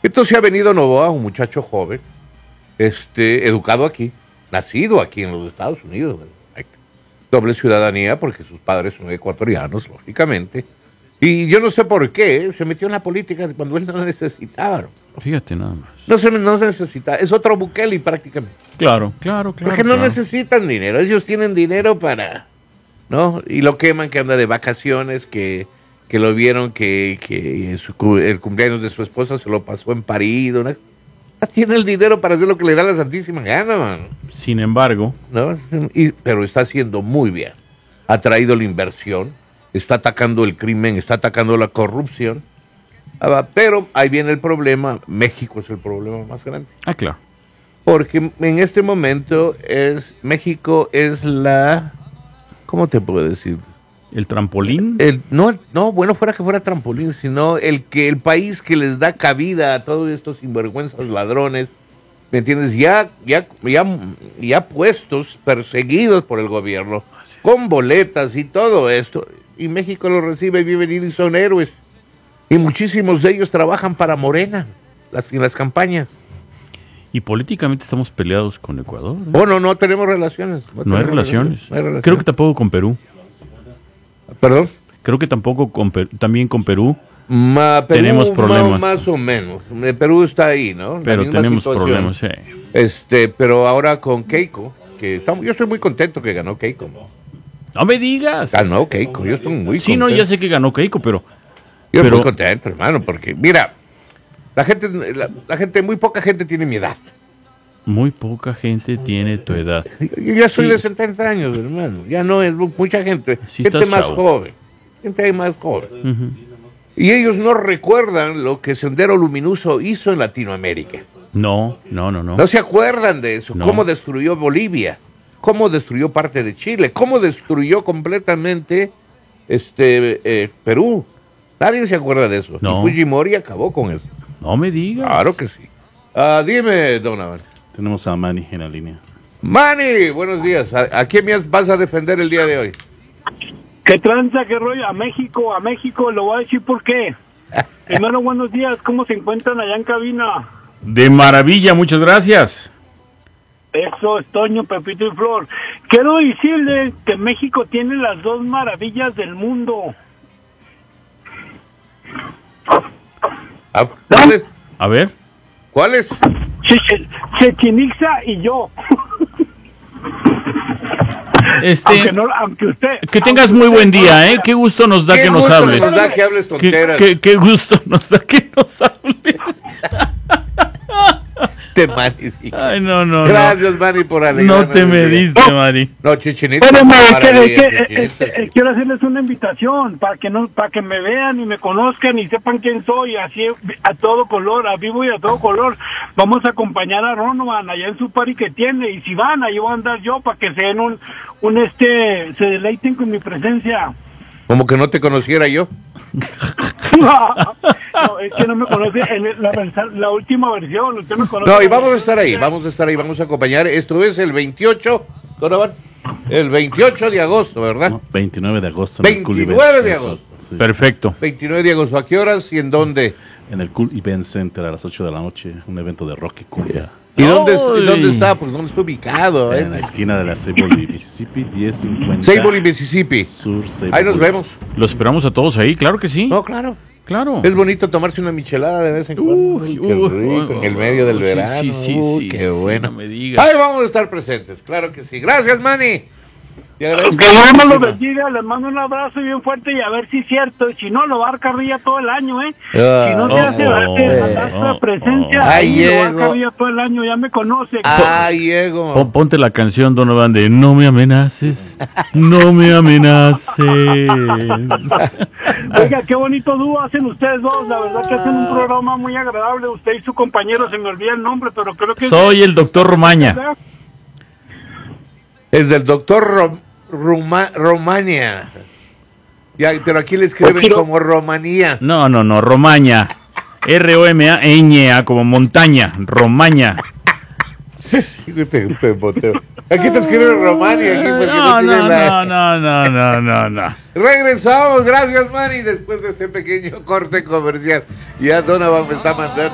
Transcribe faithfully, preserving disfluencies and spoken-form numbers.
Entonces ha venido Novoa, un muchacho joven, este, educado aquí, nacido aquí en los Estados Unidos, doble ciudadanía porque sus padres son ecuatorianos, lógicamente, y yo no sé por qué se metió en la política cuando él no la necesitaba. ¿No? Fíjate nada más. No se, no se necesita, es otro Bukele prácticamente. Claro, claro, claro. Porque no claro. necesitan dinero, ellos tienen dinero para, ¿no? Y lo queman que anda de vacaciones, que, que lo vieron que, que su, el cumpleaños de su esposa se lo pasó en París, ¿no? Tiene el dinero para hacer lo que le da la santísima gana, man. Sin embargo, ¿no? Y, pero está haciendo muy bien. Ha traído la inversión, está atacando el crimen, está atacando la corrupción. Ah, pero ahí viene el problema, México es el problema más grande. ah, claro. Porque en este momento es México es la, ¿cómo te puedo decir? El trampolín. El, no, no, bueno, fuera que fuera trampolín, sino el que el país que les da cabida a todos estos sinvergüenzas ladrones, ¿me entiendes? Ya, ya, ya, ya puestos, perseguidos por el gobierno, con boletas y todo esto, y México los recibe y viven y son héroes. Y muchísimos de ellos trabajan para Morena, las, en las campañas. Y políticamente estamos peleados con Ecuador. ¿eh? Oh, no, no tenemos relaciones. No, tenemos hay relaciones. no hay relaciones. Creo que tampoco con Perú. ¿Perdón? Creo que tampoco con Per- también con Perú. Ma, Perú tenemos problemas. Ma, más o menos. Perú está ahí, ¿no? La Pero misma tenemos situación. problemas, sí. Este, pero ahora con Keiko, que estamos, yo estoy muy contento que ganó Keiko. No me digas. Ganó Keiko, yo estoy muy Sí, contento. no, ya sé que ganó Keiko, pero... Yo pero... estoy contento, hermano, porque, mira, la gente, la, la gente, muy poca gente tiene mi edad. Muy poca gente tiene tu edad. Yo ya soy Sí. de setenta años, hermano. Ya no es mucha gente. Sí, gente estás más chavo. joven. Gente más joven. Uh-huh. Y ellos no recuerdan lo que Sendero Luminoso hizo en Latinoamérica. No, no, no, no. No se acuerdan de eso. No. Cómo destruyó Bolivia. Cómo destruyó parte de Chile. Cómo destruyó completamente este eh, Perú. Nadie se acuerda de eso. No. Y Fujimori acabó con eso. No me digas. Claro que sí. Ah, dime, Donovan. Tenemos a Manny en la línea. Manny, buenos días. ¿A, a quién me vas a defender el día de hoy? ¿Qué tranza, qué rollo? A México, a México, lo voy a decir por qué. Primero, buenos días, ¿cómo se encuentran allá en cabina? De maravilla, muchas gracias. Eso es Toño, Pepito y Flor. Quiero decirles que México tiene las dos maravillas del mundo. Ah, ¿Cuáles? A ver. ¿Cuáles? Chechinixa y yo. Este, aunque, no, aunque usted... que tengas aunque muy usted buen no- día, ¿eh? Qué gusto nos da ¿Qué que nos gusto hables. nos da que hables Qué, tonteras? qué- qué gusto nos da que nos hables. Te Manny. Ay, no, no, no. Gracias, Manny, por alegrarme. No te me diste, Mari. No, Chichinita. Bueno, no, es que- maravilla, es que, eh, Chichinita, eh, sí. eh, quiero hacerles una invitación para que no, para que me vean y me conozcan y sepan quién soy, así a todo color, a vivo y a todo color. Vamos a acompañar a Ronovan allá en su party que tiene, y si van, ahí voy a andar yo para que se den un, un este, se deleiten con mi presencia. Como que no te conociera yo. No, es que no me conoce en la, versa- la última versión, usted me conoce. No, y vamos a estar ahí, vamos a estar ahí, vamos a acompañar. Esto es el veintiocho, Donovan, el veintiocho de agosto, ¿verdad? No, veintinueve de agosto. en el Cool veintinueve Event. de Eso, agosto. sí. Perfecto. veintinueve de agosto, ¿a qué horas y en dónde? En el Cool Event Center a las ocho de la noche. Un evento de rock y cumbia. ¿Y dónde, ¡Ay! y dónde está? Pues dónde está ubicado, En la ¿eh? esquina de la Sable y Mississippi, diez cincuenta. Sable y Mississippi. Sur Sable. Ahí nos vemos. Los esperamos a todos ahí, claro que sí. No, claro. Claro. Es bonito tomarse una michelada de vez en cuando. Uy, qué uy, rico, uy, en el medio del sí, verano. sí, sí, Uy, sí, qué sí, bueno. no me digas. Ahí vamos a estar presentes, claro que sí. Gracias, Manny. Te agradezco. Que Dios me lo muchísimo. bendiga, les mando un abrazo bien fuerte y a ver si es cierto. Y si no, lo va a dar carrilla todo el año, ¿eh? Ah, si no se oh, hace dar que oh, mandar oh, la presencia, oh. Ahí ahí lo va a llego. dar carrilla todo el año, ya me conoce. Ay, Diego. Pon- Ponte la canción, Donovan, de No me amenaces, no me amenaces. Oiga, qué bonito dúo hacen ustedes dos. La verdad que hacen un programa muy agradable. Usted y su compañero, se me olvida el nombre, pero creo que... Soy el doctor Romaña. Es del doctor Rom- Ruma- Romania. Ya, pero aquí le escriben Quiero- como Romanía. No, no, no, Romaña. R O M A Ñ A como montaña, Romaña. Sí, güey, pe- pe- boteo. Aquí te escriben Romania. Aquí porque no, No, tiene no, la... no, no, no, no, no. Regresamos, gracias, Manny, después de este pequeño corte comercial. Ya Donovan me está mandando.